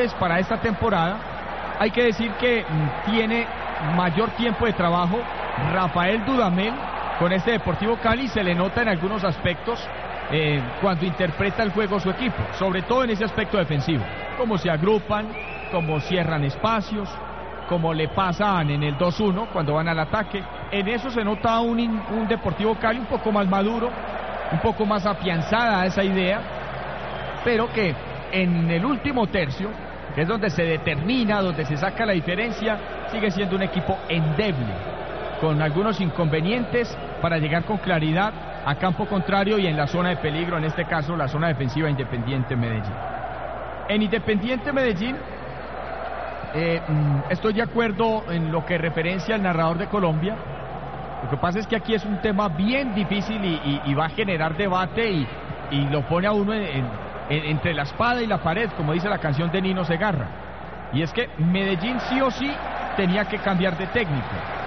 jugadores para esta temporada. Hay que decir que tiene mayor tiempo de trabajo Rafael Dudamel con este Deportivo Cali. Se le nota en algunos aspectos cuando interpreta el juego su equipo, sobre todo en ese aspecto defensivo, cómo se agrupan, cómo cierran espacios, como le pasan en el 2-1 cuando van al ataque. En eso se nota un Deportivo Cali un poco más maduro, un poco más afianzada a esa idea, pero que en el último tercio, que es donde se determina, donde se saca la diferencia, sigue siendo un equipo endeble, con algunos inconvenientes para llegar con claridad a campo contrario y en la zona de peligro, en este caso la zona defensiva de Independiente Medellín. En Independiente Medellín estoy de acuerdo en lo que referencia al narrador de Colombia. Lo que pasa es que aquí es un tema bien difícil y va a generar debate y lo pone a uno entre la espada y la pared, como dice la canción de Nino Segarra. Y es que Medellín sí o sí tenía que cambiar de técnico.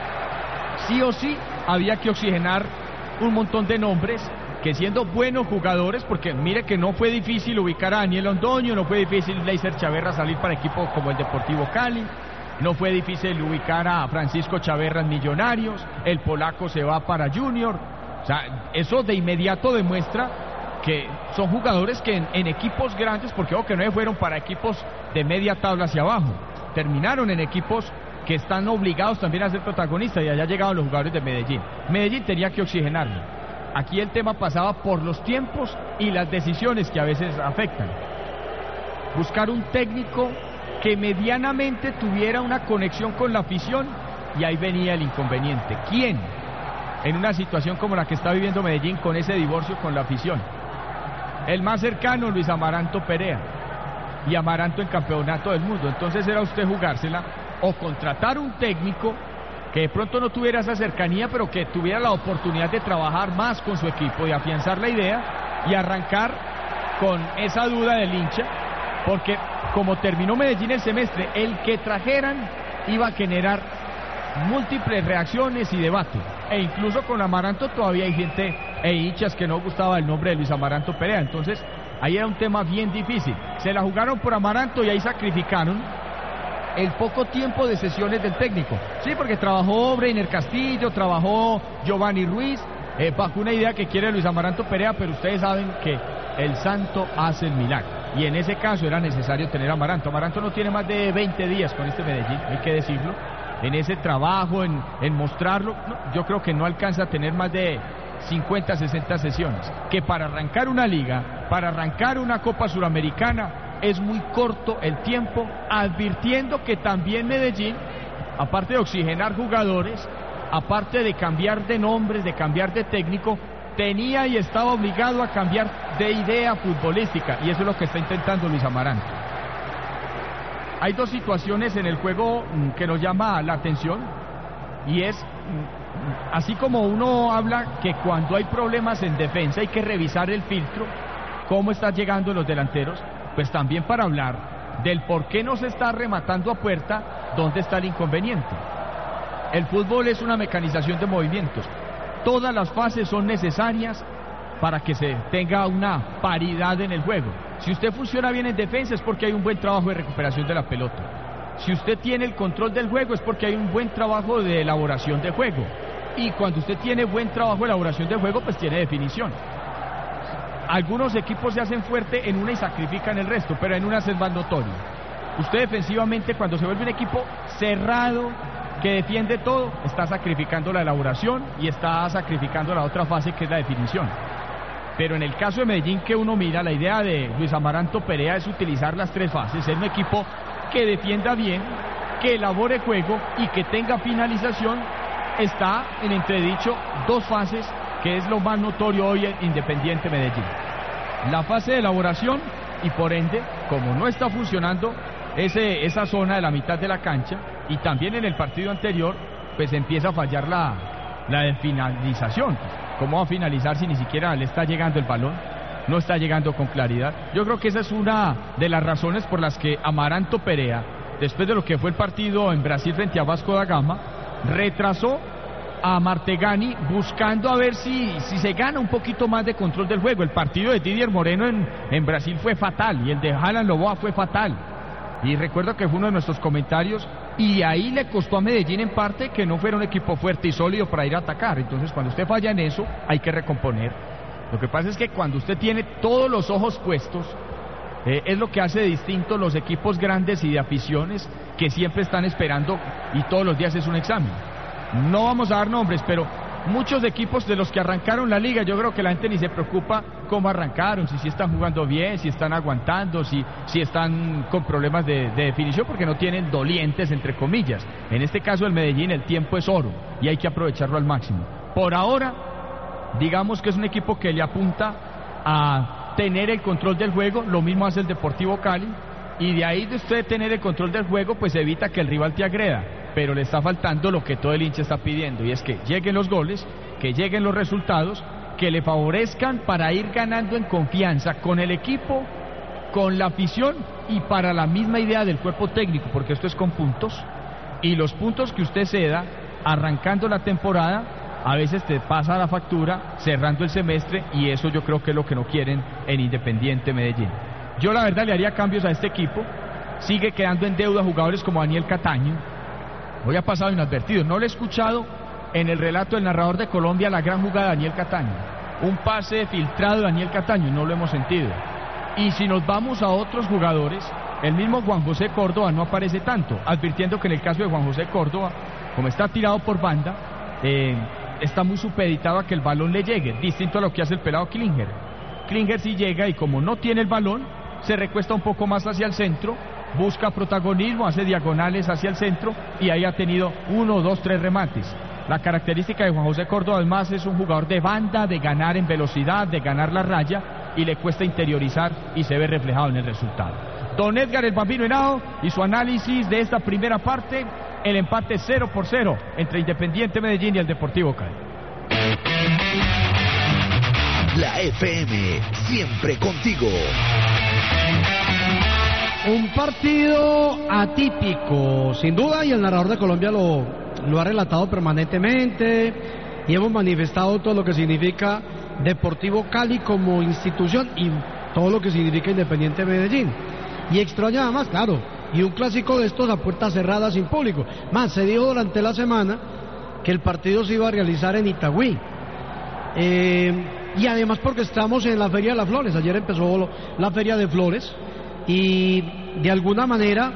Sí o sí había que oxigenar un montón de nombres que, siendo buenos jugadores, porque mire que no fue difícil ubicar a Daniel Londoño, no fue difícil Leiser Chaverra salir para equipos como el Deportivo Cali, no fue difícil ubicar a Francisco Chaverra en Millonarios, el polaco se va para Junior. O sea, eso de inmediato demuestra que son jugadores que en equipos grandes, porque ojo que no fueron para equipos de media tabla hacia abajo, terminaron en equipos que están obligados también a ser protagonistas, y allá llegaron los jugadores de Medellín. Medellín tenía que oxigenarlo. Aquí el tema pasaba por los tiempos y las decisiones que a veces afectan. Buscar un técnico que medianamente tuviera una conexión con la afición, y ahí venía el inconveniente. ¿Quién? En una situación como la que está viviendo Medellín, con ese divorcio con la afición. El más cercano, Luis Amaranto Perea, y Amaranto en campeonato del mundo. Entonces era usted jugársela o contratar un técnico que de pronto no tuviera esa cercanía, pero que tuviera la oportunidad de trabajar más con su equipo y afianzar la idea y arrancar con esa duda del hincha, porque como terminó Medellín el semestre, el que trajeran iba a generar múltiples reacciones y debate, e incluso con Amaranto todavía hay gente e hinchas que no gustaba el nombre de Luis Amaranto Perea. Entonces ahí era un tema bien difícil. Se la jugaron por Amaranto y ahí sacrificaron el poco tiempo de sesiones del técnico. Sí, porque trabajó Breiner Castillo, trabajó Giovanni Ruiz, bajo una idea que quiere Luis Amaranto Perea, pero ustedes saben que el santo hace el milagro, y en ese caso era necesario tener a Amaranto. Amaranto no tiene más de 20 días con este Medellín, hay que decirlo, en ese trabajo, en mostrarlo. No, yo creo que no alcanza a tener más de 50, 60 sesiones, que para arrancar una liga, para arrancar una Copa Suramericana, es muy corto el tiempo, advirtiendo que también Medellín, aparte de oxigenar jugadores, aparte de cambiar de nombres, de cambiar de técnico, tenía y estaba obligado a cambiar de idea futbolística, y eso es lo que está intentando Luis Amaranto. Hay dos situaciones en el juego que nos llama la atención, y es, así como uno habla que cuando hay problemas en defensa hay que revisar el filtro, cómo están llegando los delanteros, pues también para hablar del por qué no se está rematando a puerta, dónde está el inconveniente. El fútbol es una mecanización de movimientos. Todas las fases son necesarias para que se tenga una paridad en el juego. Si usted funciona bien en defensa es porque hay un buen trabajo de recuperación de la pelota. Si usted tiene el control del juego es porque hay un buen trabajo de elaboración de juego. Y cuando usted tiene buen trabajo de elaboración de juego, pues tiene definición. Algunos equipos se hacen fuerte en una y sacrifican el resto, pero en una es más notorio. Usted defensivamente, cuando se vuelve un equipo cerrado, que defiende todo, está sacrificando la elaboración y está sacrificando la otra fase, que es la definición. Pero en el caso de Medellín, que uno mira, la idea de Luis Amaranto Perea es utilizar las tres fases, ser un equipo que defienda bien, que elabore juego y que tenga finalización. Está en entredicho dos fases, que es lo más notorio hoy en Independiente Medellín: la fase de elaboración, y por ende, como no está funcionando esa zona de la mitad de la cancha, y también en el partido anterior, pues empieza a fallar la de finalización. ¿Cómo va a finalizar si ni siquiera le está llegando el balón? No está llegando con claridad. Yo creo que esa es una de las razones por las que Amaranto Perea, después de lo que fue el partido en Brasil frente a Vasco da Gama, retrasó a Martegani, buscando a ver si se gana un poquito más de control del juego. El partido de Didier Moreno en Brasil fue fatal, y el de Alan Loboa fue fatal. Y recuerdo que fue uno de nuestros comentarios, y ahí le costó a Medellín en parte que no fuera un equipo fuerte y sólido para ir a atacar. Entonces, cuando usted falla en eso, hay que recomponer. Lo que pasa es que cuando usted tiene todos los ojos puestos, es lo que hace distinto los equipos grandes y de aficiones, que siempre están esperando y todos los días es un examen. No vamos a dar nombres, pero muchos equipos de los que arrancaron la liga, yo creo que la gente ni se preocupa cómo arrancaron, si están jugando bien, si están aguantando, si están con problemas de definición, porque no tienen dolientes, entre comillas. En este caso el Medellín, el tiempo es oro y hay que aprovecharlo al máximo. Por ahora, digamos que es un equipo que le apunta a tener el control del juego, lo mismo hace el Deportivo Cali, y de ahí de usted tener el control del juego, pues evita que el rival te agreda, pero le está faltando lo que todo el hincha está pidiendo, y es que lleguen los goles, que lleguen los resultados, que le favorezcan para ir ganando en confianza con el equipo, con la afición y para la misma idea del cuerpo técnico, porque esto es con puntos, y los puntos que usted se da arrancando la temporada, a veces te pasa la factura cerrando el semestre, y eso yo creo que es lo que no quieren en Independiente Medellín. Yo la verdad le haría cambios a este equipo. Sigue quedando en deuda jugadores como Daniel Cataño. Hoy ha pasado inadvertido. No le he escuchado en el relato del narrador de Colombia la gran jugada de Daniel Cataño. Un pase filtrado de Daniel Cataño, no lo hemos sentido. Y si nos vamos a otros jugadores, el mismo Juan José Córdoba no aparece tanto, advirtiendo que en el caso de Juan José Córdoba, como está tirado por banda, está muy supeditado a que el balón le llegue, distinto a lo que hace el pelado Klinger. Klinger sí llega y como no tiene el balón, se recuesta un poco más hacia el centro, busca protagonismo, hace diagonales hacia el centro y ahí ha tenido 1, 2, 3 remates. La característica de Juan José Córdoba además es un jugador de banda, de ganar en velocidad, de ganar la raya, y le cuesta interiorizar y se ve reflejado en el resultado. Don Edgar el Bambino Henao y su análisis de esta primera parte, el empate 0-0 entre Independiente Medellín y el Deportivo Cali. La FM, siempre contigo. Un partido atípico, sin duda, y el narrador de Colombia lo ha relatado permanentemente, y hemos manifestado todo lo que significa Deportivo Cali como institución y todo lo que significa Independiente Medellín. Y extraña además, claro, y un clásico de estos a puertas cerradas sin público. Más, se dijo durante la semana que el partido se iba a realizar en Itagüí. Y además porque estamos en la Feria de las Flores. Ayer empezó la Feria de Flores y de alguna manera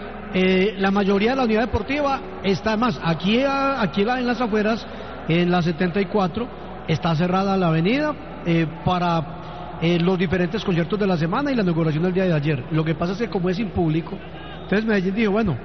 la mayoría de la unidad deportiva está más. Aquí en las afueras, en la 74, está cerrada la avenida para los diferentes conciertos de la semana y la inauguración del día de ayer. Lo que pasa es que como es sin público, entonces Medellín dijo, bueno,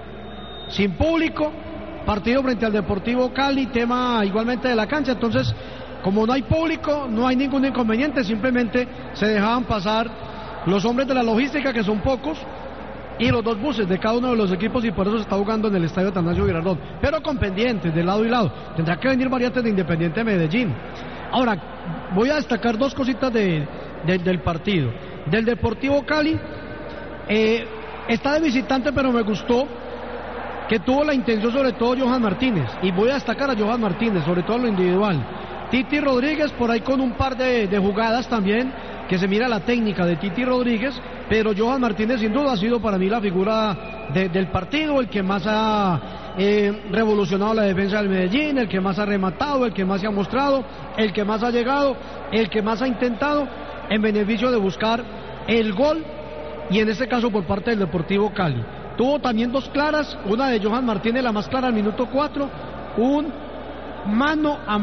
sin público, partido frente al Deportivo Cali, tema igualmente de la cancha, entonces como no hay público, no hay ningún inconveniente, simplemente se dejaban pasar los hombres de la logística, que son pocos, y los dos buses de cada uno de los equipos, y por eso se está jugando en el estadio Atanasio Girardot, pero con pendientes de lado y lado. Tendrá que venir variantes de Independiente Medellín. Ahora, voy a destacar dos cositas del partido. Del Deportivo Cali, está de visitante, pero me gustó que tuvo la intención sobre todo Johan Martínez, y voy a destacar a Johan Martínez, sobre todo en lo individual. Titi Rodríguez por ahí con un par de jugadas también, que se mira la técnica de Titi Rodríguez, pero Johan Martínez sin duda ha sido para mí la figura del partido, el que más ha revolucionado la defensa del Medellín, el que más ha rematado, el que más se ha mostrado, el que más ha llegado, el que más ha intentado en beneficio de buscar el gol, y en este caso por parte del Deportivo Cali. Tuvo también dos claras, una de Johan Martínez, la más clara al minuto 4, un mano a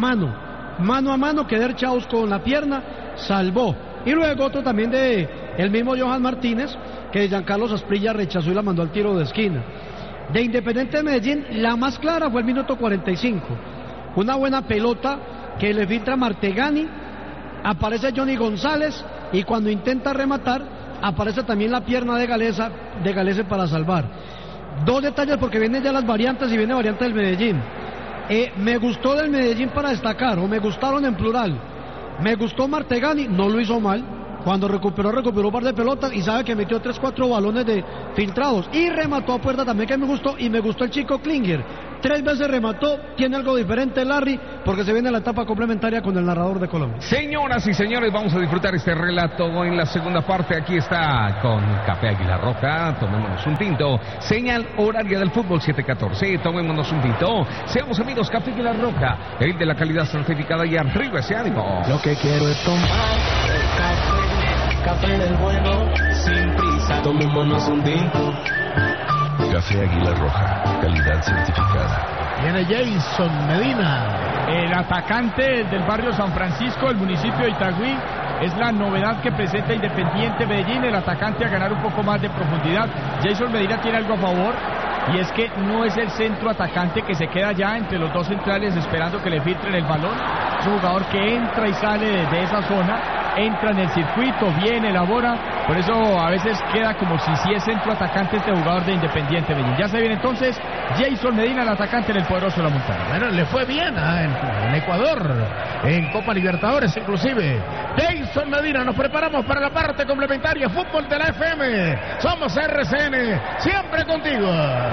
mano que Der Chaus con la pierna salvó, y luego otro también de el mismo Johan Martínez, que Giancarlo Asprilla rechazó y la mandó al tiro de esquina. De Independiente de Medellín, la más clara fue el minuto 45, una buena pelota que le filtra Martegani, aparece Johnny González, y cuando intenta rematar aparece también la pierna de Galese para salvar. Dos detalles, porque vienen ya las variantes, y viene variante del Medellín. Me gustó del Medellín para destacar, o me gustaron en plural. Me gustó Martegani, no lo hizo mal. Cuando recuperó un par de pelotas, y sabe que metió 3-4 balones filtrados, y remató a puerta también, que me gustó. Y me gustó el chico Klinger, 3 veces remató, tiene algo diferente Larry, porque se viene la etapa complementaria con el narrador de Colombia. Señoras y señores, vamos a disfrutar este relato en la segunda parte. Aquí está con Café Águila Roja. Tomémonos un tinto. Señal horaria del fútbol 7:14. Tomémonos un tinto. Seamos amigos, Café Águila Roja, el de la calidad certificada, y arriba ese ánimo. Lo que quiero es tomar café del bueno, sin prisa. Tomémonos un tinto. Café Águila Roja, calidad certificada. Viene Jason Medina. El atacante del barrio San Francisco, del municipio de Itagüí, es la novedad que presenta Independiente Medellín, el atacante a ganar un poco más de profundidad. Jason Medina tiene algo a favor, y es que no es el centro atacante que se queda ya entre los dos centrales esperando que le filtren el balón. Es un jugador que entra y sale de esa zona, entra en el circuito, viene, elabora. Por eso a veces queda como si es centro atacante este jugador de Independiente Medellín. Ya se viene entonces Jason Medina, el atacante del poderoso de la montaña. Bueno, le fue bien en Ecuador, en Copa Libertadores inclusive. Jason Medina, nos preparamos para la parte complementaria. Fútbol de la FM. Somos RCN, siempre contigo.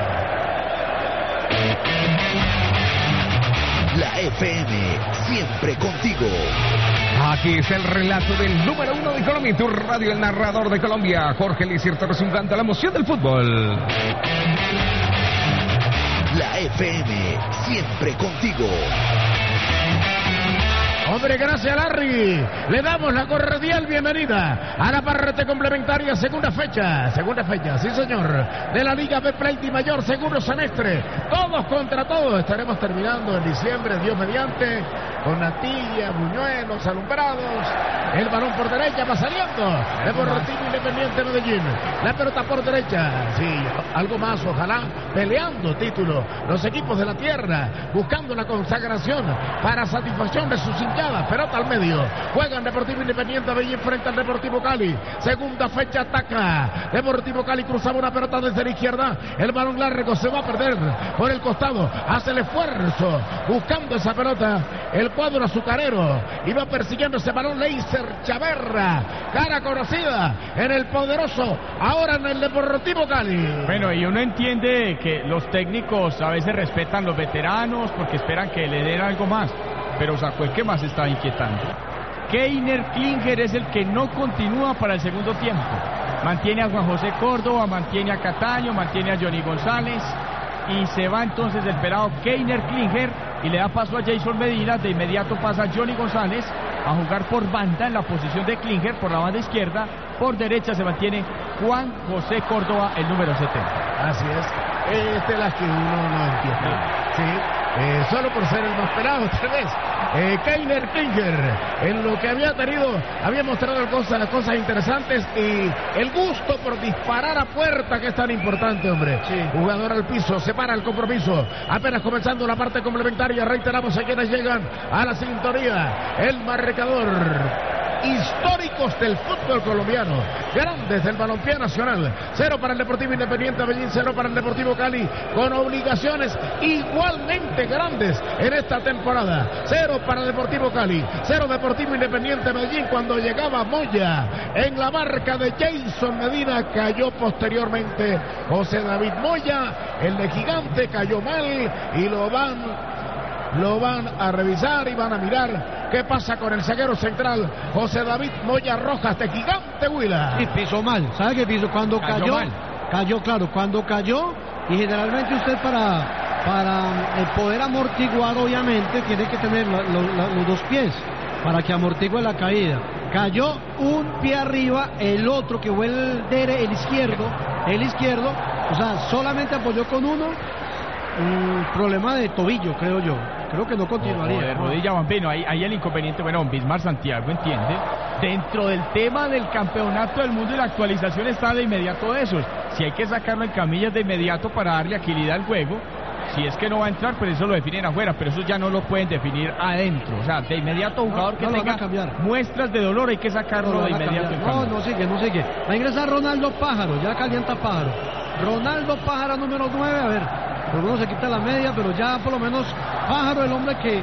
La FM, siempre contigo. Aquí está el relato del número 1 de Colombia en tu radio, el narrador de Colombia, Jorge Eliezer Torres, un canto a la emoción del fútbol. La FM, siempre contigo. Hombre, gracias Larry. Le damos la cordial bienvenida a la parte complementaria, segunda fecha, sí señor, de la Liga Betplay Mayor, segundo semestre, todos contra todos. Estaremos terminando en diciembre, Dios mediante, con Natilla, Buñuelos, alumbrados. El balón por derecha va saliendo, Deportivo Independiente Medellín. La pelota por derecha, sí, algo más, ojalá, peleando título. Los equipos de la tierra, buscando la consagración para satisfacción de sus hinchadas. Pelota al medio, juegan Deportivo Independiente Medellín frente al Deportivo Cali. Segunda fecha, ataca Deportivo Cali, cruzaba una pelota desde la izquierda. El balón largo se va a perder por el costado, hace el esfuerzo buscando esa pelota. El cuadro azucarero iba persiguiendo ese balón. Leiser Chaverra, cara conocida en el poderoso, ahora en el Deportivo Cali. Bueno, y uno entiende que los técnicos a veces respetan los veteranos porque esperan que le den algo más, pero sacó el que más está inquietando. Keiner Klinger es el que no continúa para el segundo tiempo. Mantiene a Juan José Córdoba, mantiene a Cataño, mantiene a Johnny González, y se va entonces el pelado Keiner Klinger y le da paso a Jason Medina. De inmediato pasa Johnny González a jugar por banda en la posición de Klinger por la banda izquierda. Por derecha se mantiene Juan José Córdoba, el número 70. Así es, esta es la que uno no entiende, ¿sí? Solo por ser el más pelado, tal vez. Keiner Klinger, en lo que había mostrado cosas interesantes, y el gusto por disparar a puerta, que es tan importante, hombre. Sí. Jugador al piso, se para el compromiso, apenas comenzando la parte complementaria. Reiteramos a quienes llegan a la sintonía, el marcador. Históricos del fútbol colombiano, grandes del balompié nacional. 0 para el Deportivo Independiente Medellín, 0 para el Deportivo Cali, con obligaciones igualmente grandes en esta temporada. 0 para el Deportivo Cali, 0 Deportivo Independiente Medellín. Cuando llegaba Moya en la marca de Jason Medina, cayó posteriormente José David Moya, el de Gigante, cayó mal, y lo van a revisar y van a mirar qué pasa con el zaguero central José David Moya Rojas, de Gigante Huila. Y pisó mal, ¿sabe qué pisó? Cuando cayó, claro, cuando cayó, y generalmente usted para poder amortiguar, obviamente, tiene que tener los dos pies para que amortigue la caída. Cayó un pie arriba, el otro, que fue el izquierdo, o sea, solamente apoyó con uno. Un problema de tobillo, creo yo. Creo que no continuaría. O de rodilla, Bambino. Ahí el inconveniente, bueno, Bismar Santiago entiende. Dentro del tema del campeonato del mundo y la actualización está de inmediato de esos. Si hay que sacarlo en camillas de inmediato para darle agilidad al juego, si es que no va a entrar, pues eso lo definen afuera, pero eso ya no lo pueden definir adentro. O sea, de inmediato jugador que tenga muestras de dolor hay que sacarlo de inmediato. No sigue. Va a ingresar Ronaldo Pájaro, ya calienta Pájaro. Ronaldo Pájaro, número 9, a ver. Por uno se quita la media, pero ya por lo menos Pájaro, el hombre que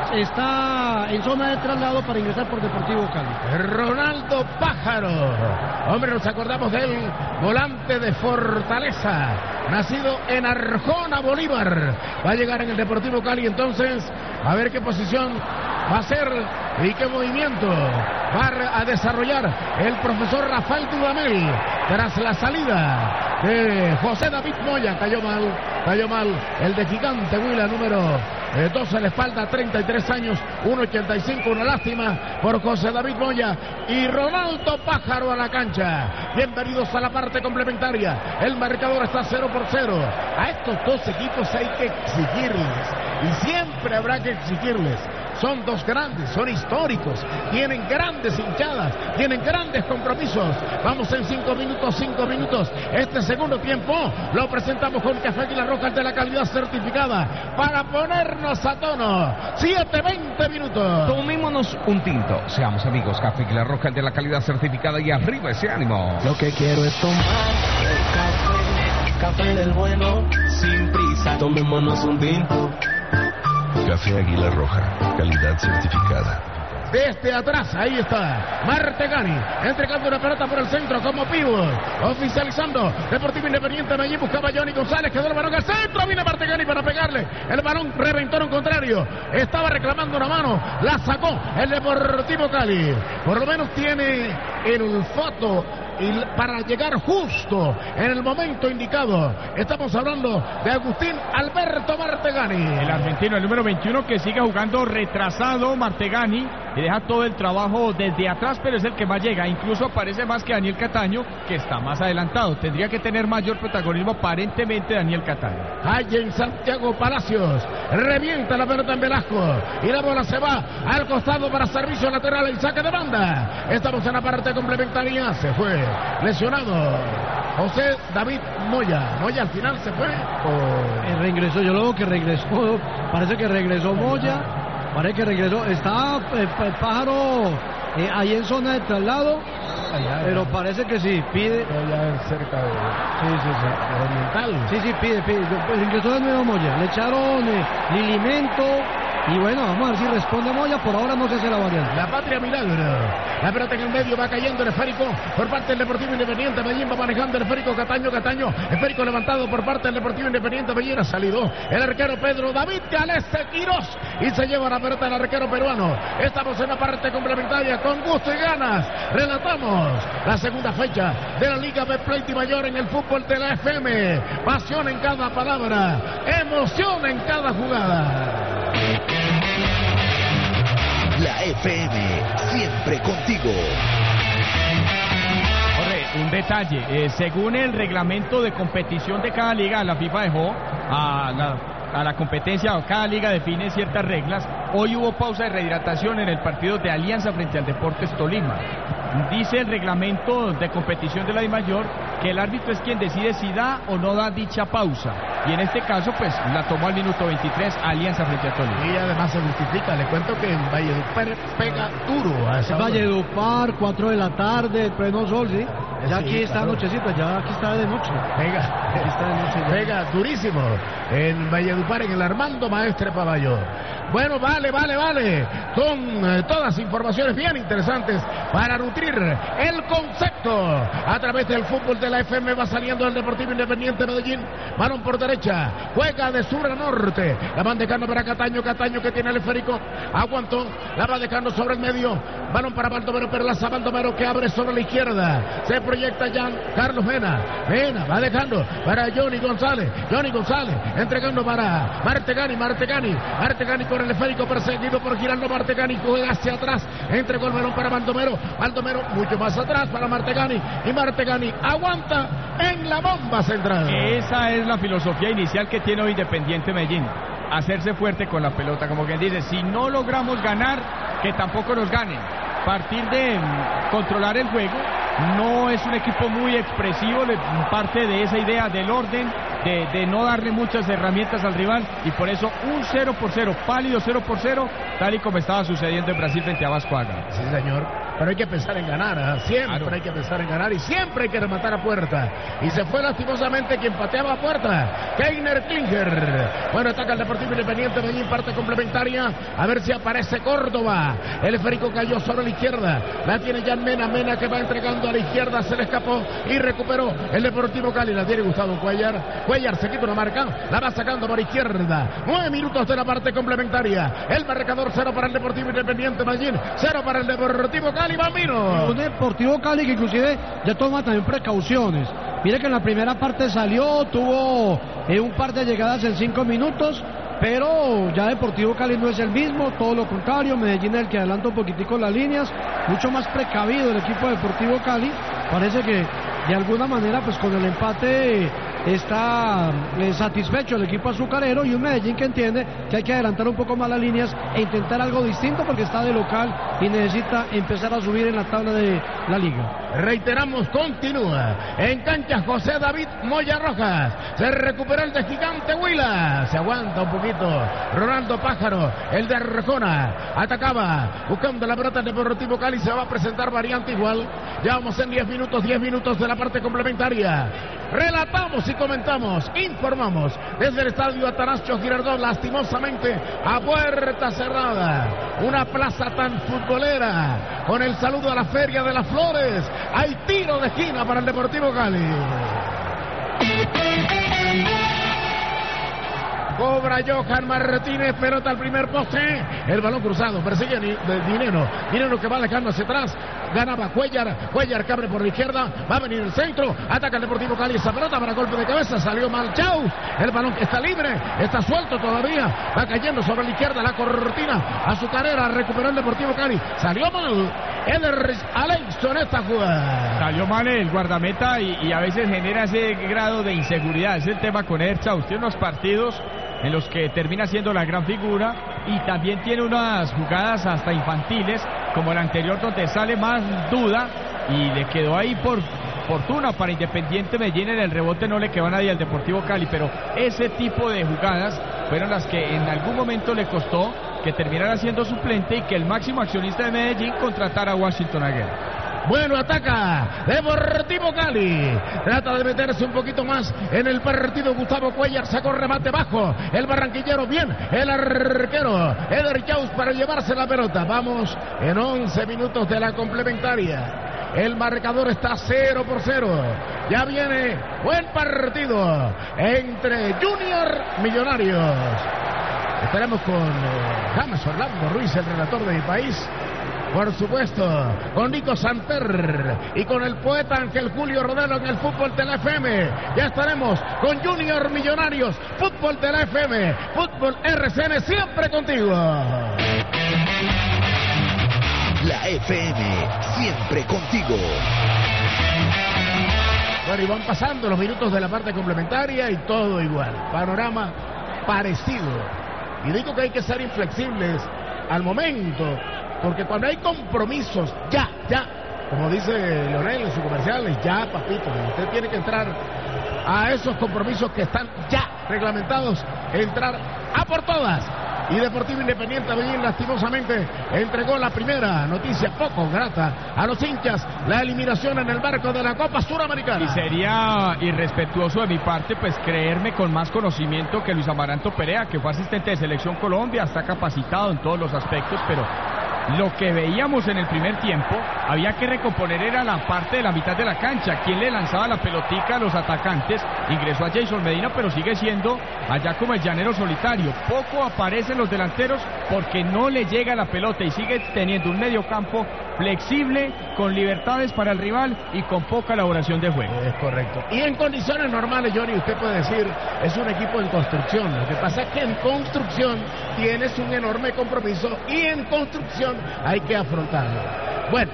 está en zona de traslado para ingresar por Deportivo Cali. Ronaldo Pájaro. Hombre, nos acordamos del volante de Fortaleza, nacido en Arjona, Bolívar. Va a llegar en el Deportivo Cali, entonces, a ver qué posición va a hacer y qué movimiento va a desarrollar el profesor Rafael Dudamel tras la salida de José David Moya. Cayó mal el de Gigante Huila, número 12 en la espalda, 33 años, 1.85, una lástima por José David Moya. Y Ronaldo Pájaro a la cancha. Bienvenidos a la parte complementaria. El marcador está 0-0. A estos dos equipos hay que exigirles, y siempre habrá que exigirles. Son dos grandes, son históricos, tienen grandes hinchadas, tienen grandes compromisos. Vamos en 5 minutos. Este segundo tiempo lo presentamos con Café Águila Roja de la calidad certificada para ponernos a tono. 7:20 minutos. Tomémonos un tinto. Seamos amigos. Café Águila Roja de la calidad certificada y arriba ese ánimo. Lo que quiero es tomar café del bueno, sin prisa. Tomémonos un tinto. Café Águila Roja, calidad certificada. Desde atrás, ahí está Martegani, entregando una pelota por el centro como pívot, oficializando Deportivo Independiente Medellín, buscaba Johnny González, quedó el balón al centro, viene Martegani para pegarle, el balón reventó en un contrario, estaba reclamando una mano, la sacó el Deportivo Cali, por lo menos tiene el olfato y para llegar justo en el momento indicado. Estamos hablando de Agustín Alberto Martegani, el argentino, el número 21, que sigue jugando retrasado. Martegani y deja todo el trabajo desde atrás, pero es el que más llega. Incluso aparece más que Daniel Cataño, que está más adelantado. Tendría que tener mayor protagonismo aparentemente Daniel Cataño. Hay en Santiago Palacios, revienta la pelota en Velasco y la bola se va al costado para servicio lateral, el saque de banda. Estamos en la parte complementaria. Se fue lesionado José David Moya. Moya al final se fue. Reingresó, yo luego que regresó, parece que regresó Moya, parece que regresó. Está Pájaro ahí en zona de traslado, pero parece que sí, pide. Allá cerca de Oriental. Sí, pide. Ingresó de nuevo Moya, le echaron Lilimento. Y bueno, vamos a ver si responde Moya. Por ahora no se hace la variante. La Patria Milagro. La pelota en el medio va cayendo el esférico por parte del Deportivo Independiente Medellín. Va manejando el esférico Cataño. Esférico levantado por parte del Deportivo Independiente Medellín. Ha salido el arquero Pedro David Galese Quirós y se lleva la pelota el arquero peruano. Estamos en la parte complementaria con gusto y ganas. Relatamos la segunda fecha de la Liga Betplay Mayor en el fútbol de la FM. Pasión en cada palabra, emoción en cada jugada. La FM, siempre contigo. Jorge, un detalle, según el reglamento de competición de cada liga, la FIFA dejó a la competencia, o cada liga define ciertas reglas. Hoy hubo pausa de rehidratación en el partido de Alianza frente al Deportes Tolima. Dice el reglamento de competición de la DIMAYOR que el árbitro es quien decide si da o no da dicha pausa. Y en este caso, pues, la tomó al minuto 23 Alianza frente a Tolima. Y además se justifica. Le cuento que en Valledupar pega duro a esa hora. Valledupar, 4 de la tarde, pleno sol, ¿sí? Ya aquí está anochecita, ya aquí está de noche. Pega durísimo en Valledupar, en el Armando Maestre Pavayo. Bueno, vale. Con todas informaciones bien interesantes para nutrir el concepto. A través del fútbol de la FM va saliendo el Deportivo Independiente Medellín. Balón por derecha, juega de sur a norte. La van dejando para Cataño que tiene el esférico. Aguantó, la va dejando sobre el medio. Balón para Baldomero Perlaza, Baldomero que abre sobre la izquierda. Se proyecta ya Carlos Mena va dejando para Johnny González, entregando para Martegani con el esférico perseguido por Giraldo. Martegani juega hacia atrás, entregó el balón para Baldomero mucho más atrás para Martegani, y Martegani aguanta en la bomba central. Esa es la filosofía inicial que tiene hoy Independiente Medellín, hacerse fuerte con la pelota, como quien dice, si no logramos ganar, que tampoco nos ganen. Partir de controlar el juego. No es un equipo muy expresivo, parte de esa idea del orden, de no darle muchas herramientas al rival, y por eso un 0-0, pálido 0-0, tal y como estaba sucediendo en Brasil frente a Vasco Agra. Sí, señor. pero hay que pensar en ganar, siempre Claro. hay que pensar en ganar y siempre hay que rematar a puerta. Y se fue lastimosamente quien pateaba a puerta, Keiner Klinger. Bueno, ataca el Deportivo Independiente Medellín, parte complementaria, a ver si aparece Córdoba. El esférico cayó sobre la izquierda, la tiene ya Mena que va entregando a la izquierda, se le escapó y recuperó el Deportivo Cali, la tiene Gustavo Cuellar se quita una marca, la va sacando por izquierda. 9 minutos de la parte complementaria, el marcador 0 para el Deportivo Independiente Medellín, 0 para el Deportivo Cali, Bambino. Un Deportivo Cali que inclusive ya toma también precauciones. Mire que en la primera parte salió, tuvo un par de llegadas en 5 minutos, pero ya Deportivo Cali no es el mismo, todo lo contrario, Medellín es el que adelanta un poquitico las líneas, mucho más precavido el equipo de Deportivo Cali, parece que de alguna manera pues con el empate está satisfecho el equipo azucarero y un Medellín que entiende que hay que adelantar un poco más las líneas e intentar algo distinto porque está de local y necesita empezar a subir en la tabla de la liga. Reiteramos, continúa en cancha José David Moya Rojas, se recuperó el de Gigante Huila, se aguanta un poquito Ronaldo Pájaro, el de Arjona, atacaba buscando la pelota del Deportivo Cali, se va a presentar variante igual, ya vamos en 10 minutos de la parte complementaria. Relatamos y comentamos, informamos desde el estadio Atanasio Girardot, lastimosamente a puerta cerrada, una plaza tan futbolera, con el saludo a la Feria de las Flores, hay tiro de esquina para el Deportivo Cali. Cobra Johan Martínez, pelota al primer poste, el balón cruzado, persigue Dinero que va dejando hacia atrás, ganaba Cuellar que abre por la izquierda, va a venir el centro, ataca el Deportivo Cali, esa pelota para golpe de cabeza, salió mal Chau, el balón está libre, está suelto todavía, va cayendo sobre la izquierda, la cortina azucarera, recuperó el Deportivo Cali, salió mal Eder Alexson esta jugada. Salió mal el guardameta y a veces genera ese grado de inseguridad, es el tema con Eder Chau, tiene unos partidos en los que termina siendo la gran figura y también tiene unas jugadas hasta infantiles como la anterior donde sale más duda y le quedó ahí por fortuna para Independiente Medellín, en el rebote no le quedó a nadie al Deportivo Cali, pero ese tipo de jugadas fueron las que en algún momento le costó que terminara siendo suplente y que el máximo accionista de Medellín contratara a Washington Aguirre. Bueno, ataca Deportivo Cali, trata de meterse un poquito más en el partido. Gustavo Cuellar sacó remate bajo, el barranquillero bien, el arquero Eder Chaus para llevarse la pelota. Vamos en 11 minutos de la complementaria, el marcador está 0-0, ya viene buen partido entre Junior Millonarios. Estaremos con James Orlando Ruiz, el relator de Mi País, por supuesto, con Nico Samper y con el poeta Ángel Julio Rodelo en el Fútbol de la FM. Ya estaremos con Junior Millonarios, Fútbol de la FM, Fútbol RCN, siempre contigo. La FM, siempre contigo. Bueno, y van pasando los minutos de la parte complementaria y todo igual. Panorama parecido. Y digo que hay que ser inflexibles al momento, porque cuando hay compromisos, ya, como dice Leonel en sus comerciales, ya, papito, usted tiene que entrar a esos compromisos que están ya reglamentados, entrar a por todas. Y Deportivo Independiente Medellín lastimosamente entregó la primera noticia poco grata a los hinchas, la eliminación en el marco de la Copa Suramericana. Y sería irrespetuoso de mi parte pues creerme con más conocimiento que Luis Amaranto Perea, que fue asistente de Selección Colombia, está capacitado en todos los aspectos, pero lo que veíamos en el primer tiempo, había que recomponer era la parte de la mitad de la cancha. Quien le lanzaba la pelotica a los atacantes, ingresó a Jason Medina, pero sigue siendo allá como el llanero solitario. Poco aparecen los delanteros porque no le llega la pelota y sigue teniendo un medio campo flexible, con libertades para el rival y con poca elaboración de juego. Es correcto. Y en condiciones normales, Johnny, usted puede decir, es un equipo en construcción. Lo que pasa es que en construcción tienes un enorme compromiso y en construcción hay que afrontarlo. Bueno,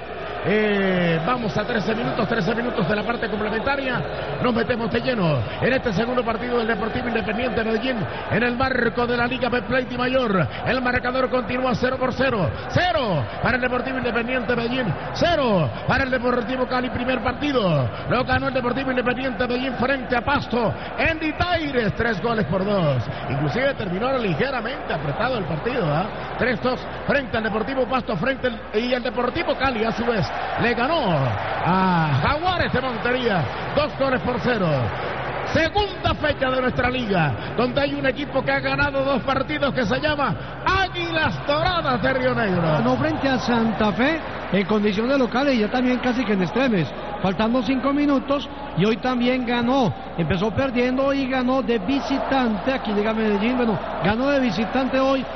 Vamos a 13 minutos de la parte complementaria. Nos metemos de lleno en este segundo partido del Deportivo Independiente Medellín en el marco de la Liga Betplay Di Mayor. El marcador continúa 0-0. 0 para el Deportivo Independiente Medellín, 0 para el Deportivo Cali. Primer partido lo ganó el Deportivo Independiente Medellín frente a Pasto en Ditaires, 3-2. Inclusive terminó ligeramente apretado el partido, 3-2 frente al Deportivo Pasto, y el Deportivo Cali a su vez le ganó a Jaguares de Montería 2-0. Segunda fecha de nuestra liga, donde hay un equipo que ha ganado 2 partidos que se llama Águilas Doradas de Río Negro. Ganó frente a Santa Fe en condición de locales y ya también casi que en extremes, faltando 5 minutos, y hoy también ganó. Empezó perdiendo y ganó de visitante. Aquí llega Medellín, ganó de visitante hoy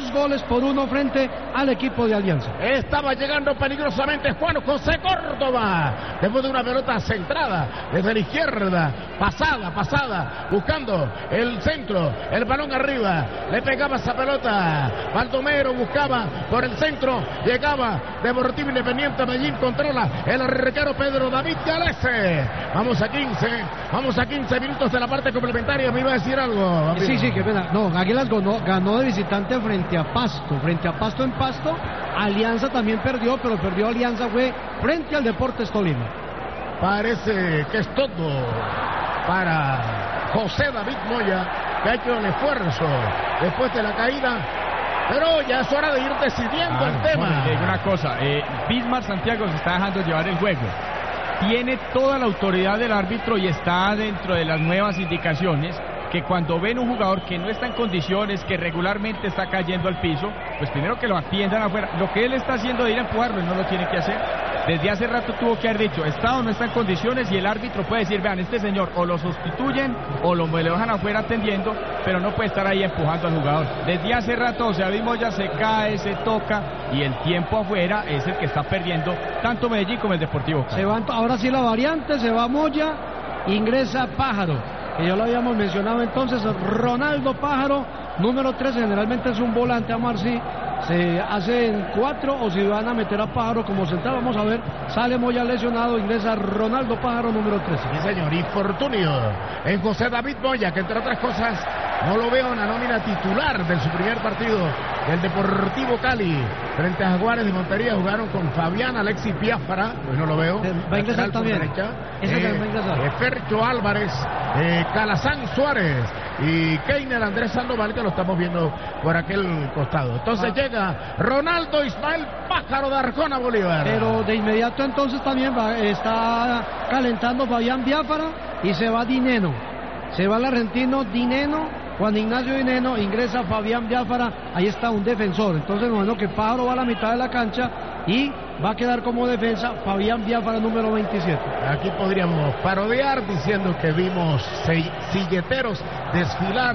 2-1 frente al equipo de Alianza. Estaba llegando peligrosamente Juan José Córdoba, después de una pelota centrada desde la izquierda, pasada, buscando el centro, el balón arriba, le pegaba esa pelota, Baldomero buscaba por el centro, llegaba Deportivo Independiente Medellín, controla el arquero Pedro David Galese. Vamos a 15 minutos de la parte complementaria. Me iba a decir algo. Sí, qué pena. No, Águilas ganó de visitante frente a Pasto en Pasto. Alianza también perdió, pero perdió Alianza fue frente al Deportes Tolima. Parece que es todo para José David Moya, que ha hecho el esfuerzo después de la caída, pero ya es hora de ir decidiendo el tema. Le digo una cosa, Bismar Santiago se está dejando llevar el juego. Tiene toda la autoridad del árbitro y está dentro de las nuevas indicaciones que cuando ven un jugador que no está en condiciones, que regularmente está cayendo al piso, pues primero que lo atiendan afuera. Lo que él está haciendo de ir a empujarlo, él no lo tiene que hacer. Desde hace rato tuvo que haber dicho, está o no está en condiciones, y el árbitro puede decir, vean, este señor o lo sustituyen o lo dejan afuera atendiendo, pero no puede estar ahí empujando al jugador. Desde hace rato, o sea, vimos ya se cae, se toca, y el tiempo afuera es el que está perdiendo tanto Medellín como el Deportivo Cali. Ahora sí la variante, se va Moya, ingresa Pájaro, que ya lo habíamos mencionado entonces, Ronaldo Pájaro, número 13, generalmente es un volante, vamos a ver si se hacen 4 o si van a meter a Pájaro como central. Vamos a ver, sale Moya lesionado, ingresa Ronaldo Pájaro, número 13. Sí, señor, infortunio en José David Moya, que entre otras cosas no lo veo en la nómina titular de su primer partido del Deportivo Cali frente a Jaguares de Montería. Jugaron con Fabián Alexis Biafara, pues no lo veo. Va a ingresar también. Ese va a ingresar. Fercho Álvarez, Calazán Suárez y Keiner Andrés Sandoval, que lo estamos viendo por aquel costado. Entonces llega Ronaldo Ismael Pájaro de Arjona Bolívar. Pero de inmediato entonces también está calentando Fabián Biafara y se va Dineno. Se va el argentino Dineno. Juan Ignacio Dineno, ingresa Fabián Biafara, ahí está un defensor. Entonces, bueno, que Pájaro va a la mitad de la cancha y va a quedar como defensa Fabián Biafara, número 27. Aquí podríamos parodiar diciendo que vimos silleteros desfilar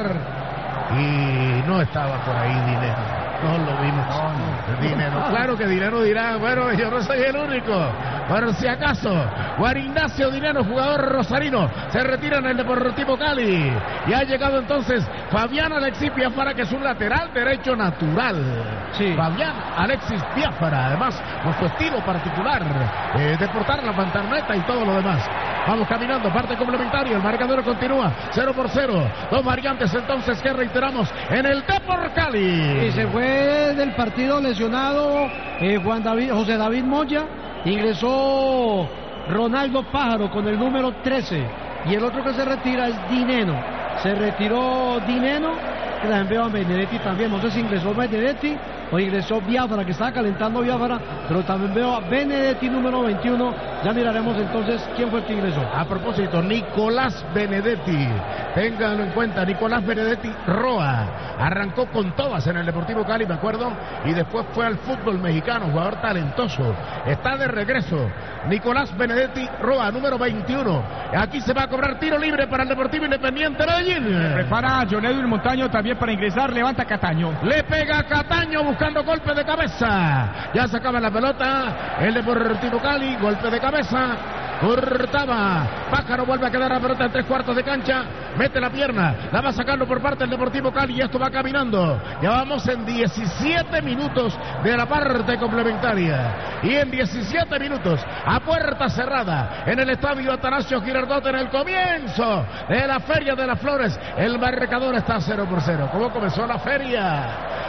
y no estaba por ahí Dineno. No lo vimos. Dinero. Claro que Dinero dirá, bueno, yo no soy el único. Por si acaso, Juan Ignacio Dinero, jugador rosarino, se retira en el Deportivo Cali. Y ha llegado entonces Fabián Alexis Biafara, que es un lateral derecho natural. Sí. Fabián Alexis Biafara, además, con su estilo particular de portar la pantaloneta y todo lo demás. Vamos caminando, parte complementaria, el marcador continúa 0-0. 2 variantes entonces que reiteramos en el Depor Cali. Y se fue del partido lesionado José David Moya, ingresó Ronaldo Pájaro con el número 13 y el otro que se retira es Dineno. Se retiró Dineno, que también veo a Benedetti también, no sé si ingresó Benedetti o ingresó Biafara, que estaba calentando Biafara, pero también veo a Benedetti, número 21. Ya miraremos entonces quién fue el que ingresó. A propósito, Nicolás Benedetti, ténganlo en cuenta, Nicolás Benedetti Roa, arrancó con todas en el Deportivo Cali, me acuerdo, y después fue al fútbol mexicano, jugador talentoso, está de regreso, Nicolás Benedetti Roa, número 21, aquí se va a cobrar tiro libre para el Deportivo Independiente Medellín. Prepara John Edwin Montaño también para ingresar, levanta Cataño. Le pega Cataño buscando golpe de cabeza, ya sacaba la pelota, el Deportivo Cali, golpe de cabeza. Hurtaba. Pájaro vuelve a quedar la pelota en 3/4 de cancha. Mete la pierna. La va sacando por parte del Deportivo Cali. Y esto va caminando. Ya vamos en 17 minutos de la parte complementaria. Y en 17 minutos, a puerta cerrada, en el estadio Atanasio Girardot, en el comienzo de la Feria de las Flores, el marcador está 0-0. ¿Cómo comenzó la feria?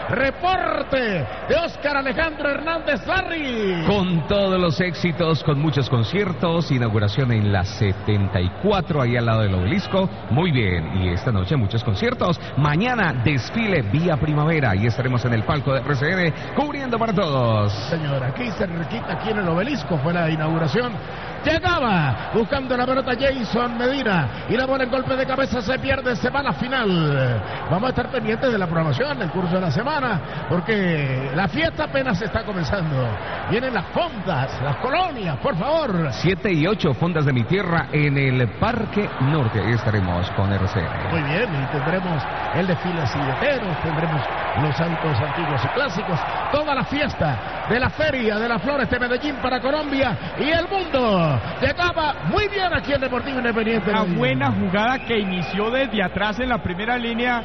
Reporte de Óscar Alejandro Hernández Larry. Con todos los éxitos, con muchos conciertos, inauguración en la 74, ahí al lado del Obelisco. Muy bien, y esta noche muchos conciertos. Mañana desfile Vía Primavera y estaremos en el palco de RCN cubriendo para todos. Señor, aquí cerquita, aquí en el Obelisco fue la inauguración. Llegaba buscando la pelota Jason Medina y la bola en golpe de cabeza se pierde, se va a la final. Vamos a estar pendientes de la programación del curso de la semana porque la fiesta apenas está comenzando. Vienen las fondas, las colonias, por favor. 7 y 8 fondas de mi tierra en el Parque Norte. Ahí estaremos con RCN. Muy bien, y tendremos el desfile silleteros, tendremos los autos antiguos y clásicos, toda la fiesta de la Feria de las Flores de Medellín para Colombia y el mundo. Llegaba muy bien aquí el Deportivo Independiente. Una buena jugada que inició desde atrás en la primera línea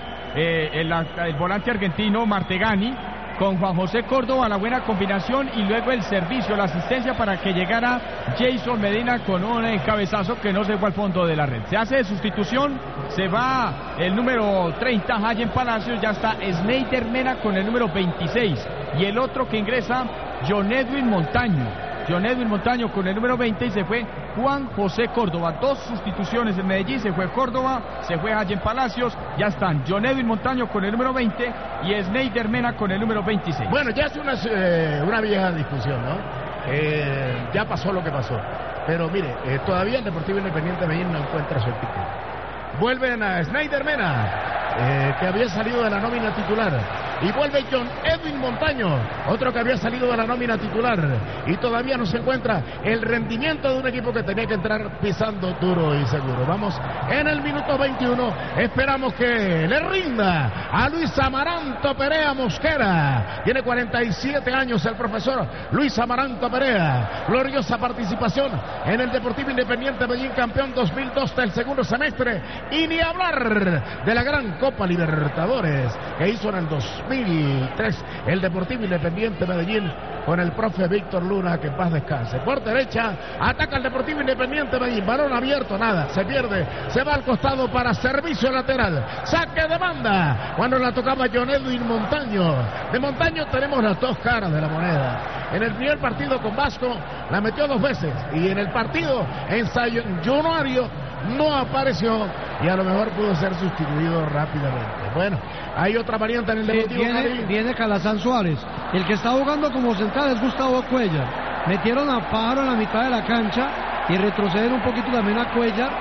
el volante argentino Martegani con Juan José Córdoba, la buena combinación y luego el servicio, la asistencia para que llegara Jason Medina con un cabezazo que no se fue al fondo de la red. Se hace de sustitución, se va el número 30, Hayen Palacios, ya está Snyder Mena con el número 26 y el otro que ingresa, John Edwin Montaño. John Edwin Montaño con el número 20 y se fue Juan José Córdoba. Dos sustituciones en Medellín, se fue Córdoba, se fue Hayen Palacios, ya están John Edwin Montaño con el número 20 y Snyder Mena con el número 26. Bueno, ya es una vieja discusión, ¿no? Ya pasó lo que pasó. Pero mire, todavía el Deportivo Independiente Medellín no encuentra su equipo. Vuelven a Snyder Mena, que había salido de la nómina titular. Y vuelve John Edwin Montaño, otro que había salido de la nómina titular. Y todavía no se encuentra el rendimiento de un equipo que tenía que entrar pisando duro y seguro. Vamos en el minuto 21. Esperamos que le rinda a Luis Amaranto Perea Mosquera. Tiene 47 años el profesor Luis Amaranto Perea. Gloriosa participación en el Deportivo Independiente Medellín, campeón 2002 del segundo semestre. Y ni hablar de la gran Copa Libertadores que hizo en el 2003 el Deportivo Independiente Medellín con el profe Víctor Luna, que en paz descanse. Por derecha ataca el Deportivo Independiente Medellín, balón abierto, nada, se pierde, se va al costado para servicio lateral, saque de banda cuando la tocaba John Edwin Montaño. De Montaño tenemos las dos caras de la moneda. En el primer partido con Vasco la metió 2 veces y en el partido en Sayunario no apareció y a lo mejor pudo ser sustituido rápidamente. Bueno, hay otra variante en el Deportivo Cali. Viene Calazán Suárez. El que está jugando como central es Gustavo Cuellar. Metieron a Pájaro en la mitad de la cancha y retroceden un poquito también a Cuellar.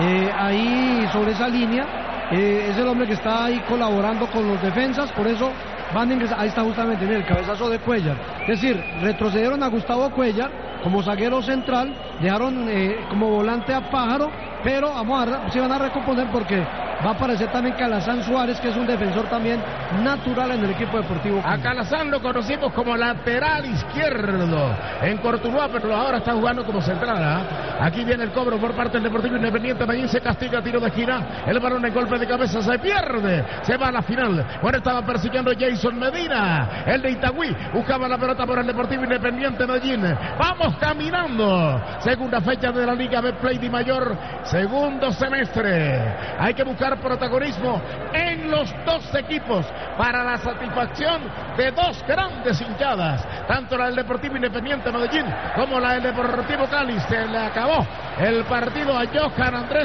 Ahí sobre esa línea es el hombre que está ahí colaborando con los defensas, por eso van a ingresar. Ahí está justamente, mira, el cabezazo de Cuellar. Es decir, retrocedieron a Gustavo Cuellar como zaguero central, dejaron como volante a Pájaro, pero se van a recomponer porque va a aparecer también Calazán Suárez, que es un defensor también natural en el equipo deportivo. A Calazán lo conocimos como lateral izquierdo en Cortuluá, pero ahora está jugando como central, ¿eh? Aquí viene el cobro por parte del Deportivo Independiente Medellín, se castiga, tiro de esquina, el balón en golpe de cabeza se pierde, se va a la final. Bueno, estaba persiguiendo Jason Medina, el de Itagüí, buscaba la pelota por el Deportivo Independiente Medellín. Vamos caminando, segunda fecha de la Liga Betplay de Mayor, segundo semestre. Hay que buscar protagonismo en los dos equipos para la satisfacción de dos grandes hinchadas, tanto la del Deportivo Independiente Medellín como la del Deportivo Cali. Se le acabó el partido a Johan Andrés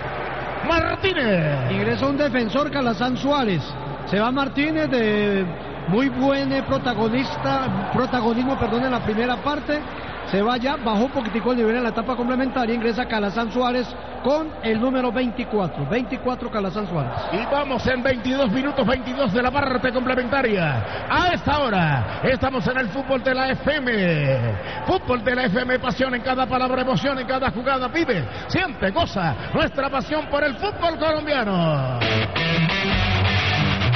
Martínez. Ingresa un defensor, Calazán Suárez. Se va Martínez, de muy buen protagonismo en la primera parte. Se va ya, bajó un poquitico el nivel en la etapa complementaria, ingresa Calazán Suárez con el número 24. 24 Calazán Suárez. Y vamos en 22 minutos 22 de la parte complementaria. A esta hora estamos en el fútbol de la FM. Fútbol de la FM, pasión en cada palabra, emoción en cada jugada. Vive, siente, goza nuestra pasión por el fútbol colombiano.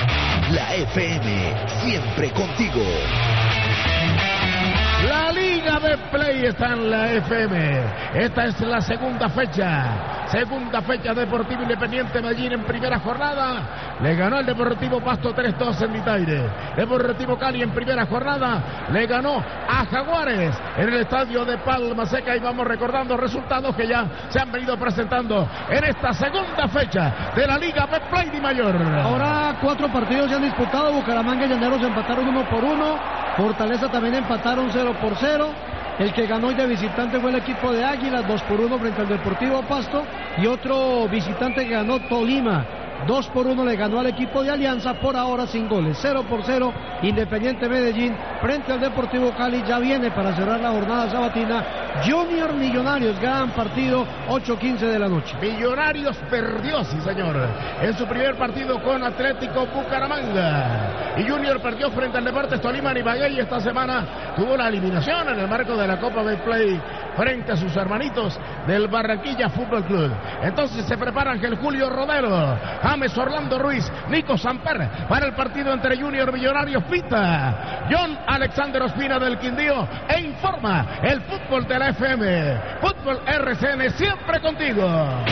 La FM, siempre contigo. La Liga Liga Betplay está en la FM. Esta es la segunda fecha. Segunda fecha, Deportivo Independiente Medellín en primera jornada. Le ganó al Deportivo Pasto 3-2 en Mitaire. Deportivo Cali en primera jornada le ganó a Jaguares en el estadio de Palma Seca. Y vamos recordando resultados que ya se han venido presentando en esta segunda fecha de la Liga Betplay de Mayor. Ahora 4 partidos se han disputado. Bucaramanga y Llaneros empataron 1-1. Fortaleza también empataron 0-0. El que ganó hoy de visitante fue el equipo de Águilas, 2-1 frente al Deportivo Pasto. Y otro visitante que ganó, Tolima, 2-1 le ganó al equipo de Alianza, por ahora sin goles. 0-0 Independiente Medellín frente al Deportivo Cali. Ya viene para cerrar la jornada sabatina Junior Millonarios, gran partido, 8:15 de la noche. Millonarios perdió, sí señor, en su primer partido con Atlético Bucaramanga. Y Junior perdió frente al Deportes Tolima en Ibagué, y esta semana tuvo la eliminación en el marco de la Copa Betplay frente a sus hermanitos del Barranquilla Fútbol Club. Entonces se prepara Ángel Julio Rodero, James Orlando Ruiz, Nico Samper para el partido entre Junior Millonarios. Pita John Alexander Ospina del Quindío e informa el fútbol de la FM. Fútbol RCN, siempre contigo.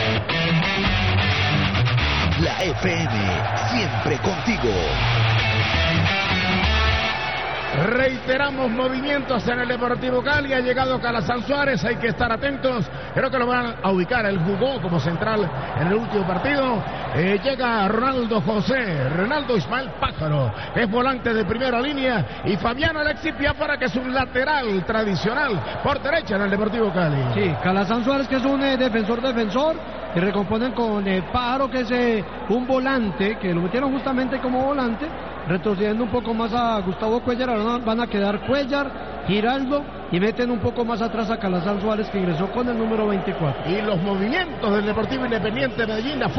La FM, siempre contigo. Reiteramos movimientos en el Deportivo Cali. Ha llegado Calazán Suárez, hay que estar atentos. Creo que lo van a ubicar, él jugó como central en el último partido. Llega Ronaldo Ismael Pájaro, que es volante de primera línea, y Fabián Alexis Piafara, que es un lateral tradicional por derecha en el Deportivo Cali. Sí, Calazán Suárez, que es un defensor, y recomponen con Pájaro, que es un volante, que lo metieron justamente como volante, retrocediendo un poco más a Gustavo Cuellar. Ahora van a quedar Cuellar, Giraldo, y meten un poco más atrás a Calazán Suárez, que ingresó con el número 24. Y los movimientos del Deportivo Independiente Medellín,